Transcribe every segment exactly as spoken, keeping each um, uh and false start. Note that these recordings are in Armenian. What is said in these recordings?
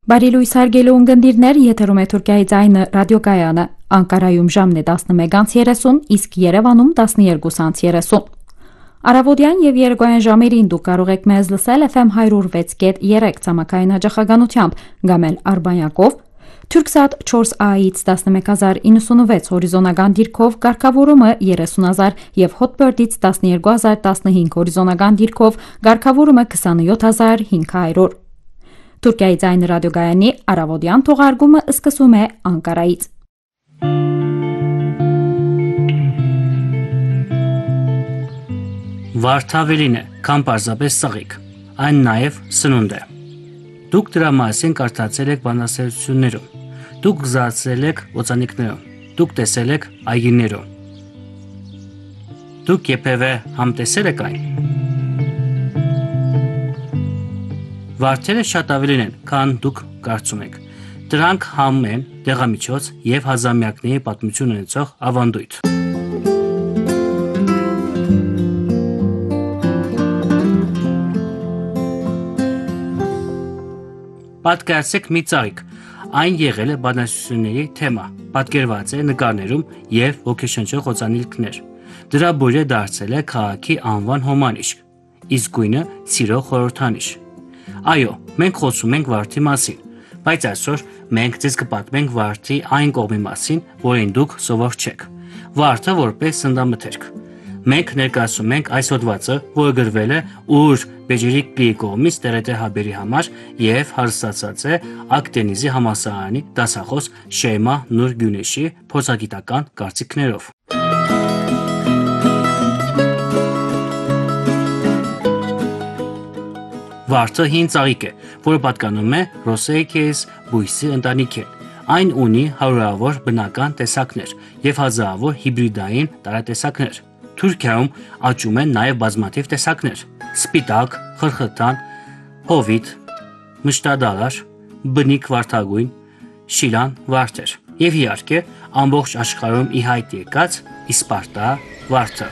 Բարի լույս հարգելի ունկնդիրներ, եթերում է Թուրքիայի ձայնը ռադիոկայանը, Անկարայում ժամն է տասնմեկ երեսուն, իսկ Երևանում տասնյոթ երեսուն։ Առավոտյան եւ երեկոյան ժամերին դուք կարող եք մեզ լսել F M one oh six point three ցամաքային հաճախականությամբ, կամ էլ Արբանյակով, Turksat four A-ից տասնմեկ հազար նոյնսունվեց հորիզոնական դիրքով, կարգավորումը երեսուն հազար եւ Hotbird-ից տասնյոթ հազար տասնհինգ հորիզոնական դիրքով, կարգավորումը քսանյոթ հազար հինգ հարյուր։ Թուրքիայի ձայնը ռադիոգայանի առավոտյան թողարկումը սկսում է Անկարայից։ Վարդավելին է, քան պարզապես ծաղիկ, այն նաև սնունդ է։ Դուք դրա մասին կարդացել եք բանասերություններում, դուք զարծել եք օծանիկներում, դուք տեսել եք այգիներում։ Դուք երբևէ համտեսել եք այն։ Վարդերը շատ ավելին են, քան դուք կարծում եք։ Դրանք համ են դեղամիջոց եւ հազարամյակների պատմություն ունեցող ավանդույթ։ Պատկերացրեք մի ծաղիկ, այն եղել է բանասիրությունների թեմա, պատկերված է նկարներում եւ ոգեշնչող օծանելիքներ։ Դրա բույրը դարձել է քաղաքի անվան հոմանիշ, իսկ գույնը սիրո խորհրդանիշ։ Այո, մենք խոսում ենք վարդի մասին, բայց այսօր մենք ձեզ կպատմենք վարդի այն կողմի մասին, որին դուք սովոր չեք։ Վարդը որպես սննդամթերք։ Մենք ներկայացնում ենք այս հոդվածը, որը գրվել է Ուր Բեջերիկլիի կողմից Տ R T հաբերի համար եւ հարստացած է Ակդենիզի համալսարանի դասախոս Շեյմա Նուր Գյունեշի փորձագիտական կարծիքներով։ Վարդը հին ծաղիկ է, որը պատկանում է Rosaceae բույսի ընտանիքին։ Այն ունի հարյուրավոր բնական տեսակներ եւ հազարավոր հիբրիդային տարատեսակներ։ Թուրքիայում աճում են նաև բազմաթիվ տեսակներ՝ սպիտակ, խրխրթան, հովիտ, մշտադալար, բնիկ վարդագույն, շիլան վարդեր եւ իհարկե ամբողջ աշխարհում ի հայտ եկած իսպարտա վարդը։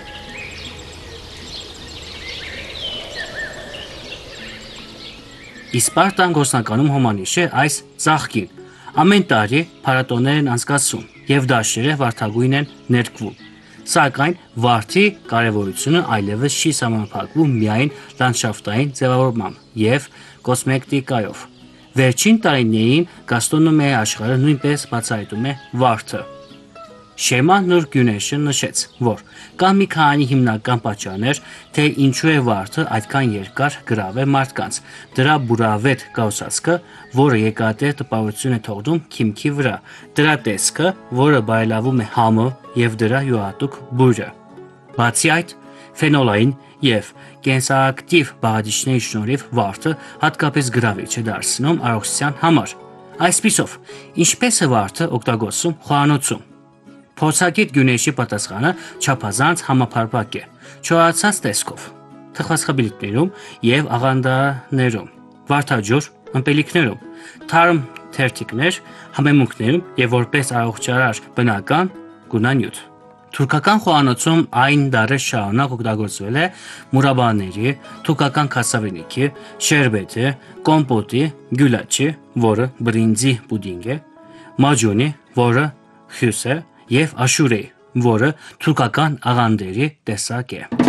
Իսպարտան գործնականում հոմանիշ է այս ծաղկին։ Ամեն տարի փառատոներ են անցկացվում եւ դաշերը վարդագույն են ներկվում։ Սակայն վարդի կարևորությունը այլևս չի սահմանափակվում միայն լանդշաֆտային ձևավորմամբ եւ կոսմետիկայով։ Վերջին տարիներին գաստրոնոմիայի աշխարհը նույնպես բացահայտում է վարդը։ Շեյմա Նուր Գյունեշը նշեց, որ կան մի քանի հիմնական պատճառներ, թե ինչու է վարդը այդքան երկար գրավ է մարդկանց։ Դրա բուրավետ կառուցվածքը, որը երկարատև տպավորություն է թողնում քիմքի վրա, դրա տեսքը, որը բարելավում է համը եւ դրա յուրահատուկ բույրը։ Բացի այդ, ֆենոլային եւ կենսակտիվ բաղադրիչների շնորհիվ վարդը հատկապես գրավիչ է դարձնում առողջության համար։ Այսպիսով, ինչպես է վարդը օգտագործում խոհանոցում։ Փորձագետ Գյունեշի պատասխանը չափազանց համապարփակ է, չորացած տեսքով, թխվածքաբլիթներում եւ աղանդարներում, վարդաջոր ըմպելիքներում, թարմ թերթիկներ, համեմունքներում եւ որպես առողջարար բնական գունանյութ։ Թուրքական խոհանոցում այն դարեր շարունակ օգտագործվել է մուրաբաների, թուրքական քասավենիքի, շերբեթի, կոմպոտի, գյուլաչի, որը բրինձի պուդինգ է, մաջունի, որը խյուս է, եւ աշուրեի, որը թուրքական աղանդերի տեսակ է։